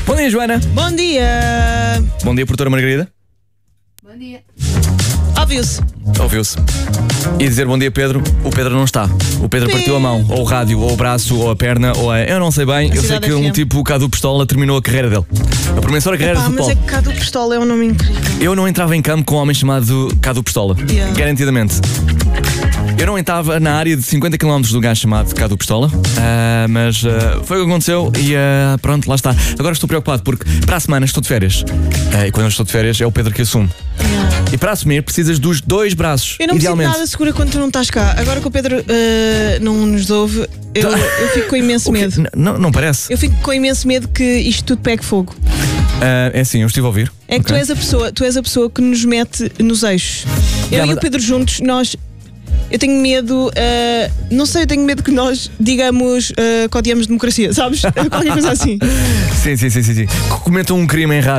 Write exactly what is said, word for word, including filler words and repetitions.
Bom dia, Joana. Bom dia. Bom dia, produtora Margarida. Bom dia. Ouviu-se. Ouviu-se. E dizer bom dia, Pedro. O Pedro não está. O Pedro partiu a mão, ou o rádio, ou o braço, ou a perna, ou a... Eu não sei bem. Eu sei que um tipo, o Cadu Pistola, terminou a carreira dele. A promissora carreira Epá, de futebol. mas é que Cadu Pistola é um nome incrível. Eu não entrava em campo com um homem chamado Cadu Pistola. Yeah. Garantidamente. Eu não entrava na área de cinquenta quilómetros do gajo chamado Cadu Pistola, uh, mas uh, foi o que aconteceu e uh, pronto, lá está. Agora estou preocupado porque para a semana estou de férias. Uh, e quando eu estou de férias é o Pedro que assume. Yeah. E para assumir precisas dos dois braços. Eu não me sinto idealmente. nada segura quando tu não estás cá. Agora que o Pedro uh, não nos ouve, eu, eu fico com imenso medo. N- não, não parece. Eu fico com imenso medo que isto tudo pegue fogo. Uh, é assim, eu estive a ouvir. É que Ok. tu és a pessoa, tu és a pessoa que nos mete nos eixos. Eu Yeah, e mas- o Pedro juntos, nós. Eu tenho medo, uh, não sei, eu tenho medo que nós digamos uh, que odiamos democracia, sabes? Qualquer coisa assim. Sim, sim, sim, sim, sim. Comentam um crime em rádio.